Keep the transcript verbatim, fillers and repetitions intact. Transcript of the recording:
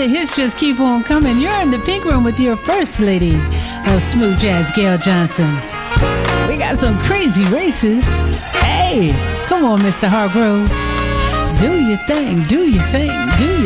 the hits just keep on coming. You're in the pink room with your first lady of smooth jazz, Gail Johnson. We got some crazy races. Hey, come on, Mister Hargrove. Do your thing, do your thing, do your